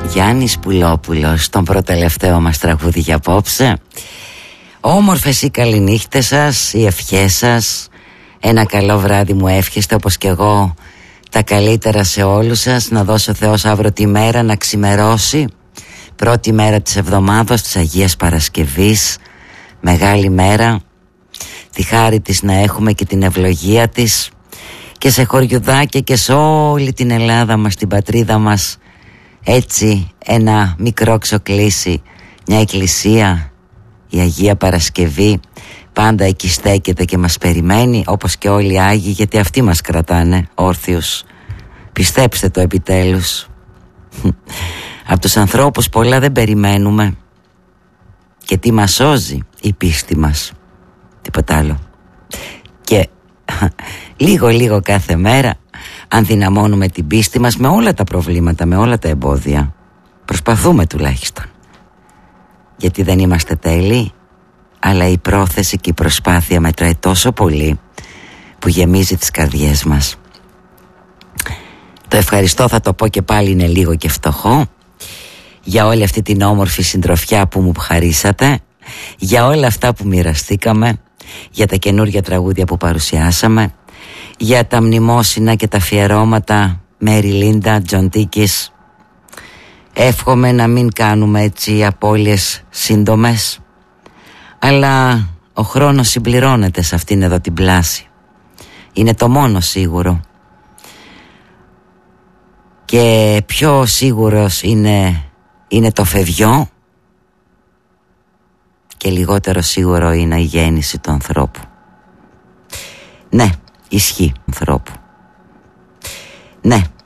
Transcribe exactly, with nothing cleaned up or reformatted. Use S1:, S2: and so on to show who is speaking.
S1: Γιάννης Πουλόπουλος, τον προτελευταίο μας τραγούδι για απόψε. Όμορφες οι καληνύχτες σας, οι ευχές σας. Ένα καλό βράδυ μου εύχεστε, όπως και εγώ τα καλύτερα σε όλους σας. Να δώσει ο Θεός αύριο τη μέρα να ξημερώσει. Πρώτη μέρα της εβδομάδας της Αγίας Παρασκευής. Μεγάλη μέρα. Τη χάρη της να έχουμε και την ευλογία της. Και σε χωριουδάκια και σε όλη την Ελλάδα μας, την πατρίδα μας, έτσι ένα μικρό ξοκλήσι, μια εκκλησία, η Αγία Παρασκευή, πάντα εκεί στέκεται και μας περιμένει, όπως και όλοι οι Άγιοι, γιατί αυτοί μας κρατάνε όρθιους. Πιστέψτε το επιτέλους. Από τους ανθρώπους πολλά δεν περιμένουμε. Και τι μας σώζει? Η πίστη μας, τίποτα άλλο. Και λίγο λίγο κάθε μέρα, αν δυναμώνουμε την πίστη μας με όλα τα προβλήματα, με όλα τα εμπόδια, προσπαθούμε τουλάχιστον, γιατί δεν είμαστε τέλειοι, αλλά η πρόθεση και η προσπάθεια μετράει τόσο πολύ, που γεμίζει τις καρδιές μας. Το ευχαριστώ, θα το πω και πάλι, είναι λίγο και φτωχό, για όλη αυτή την όμορφη συντροφιά που μου χαρίσατε, για όλα αυτά που μοιραστήκαμε, για τα καινούργια τραγούδια που παρουσιάσαμε, για τα μνημόσυνα και τα αφιερώματα Μέρι Λίντα, Τζον Τίκης. Εύχομαι να μην κάνουμε έτσι απώλειες σύντομες, αλλά ο χρόνος συμπληρώνεται σε αυτήν εδώ την πλάση. Είναι το μόνο σίγουρο. Και πιο σίγουρος είναι, είναι το φευγιό, και λιγότερο σίγουρο είναι η γέννηση του ανθρώπου. Ναι, ισχύει ανθρώπου. Ναι,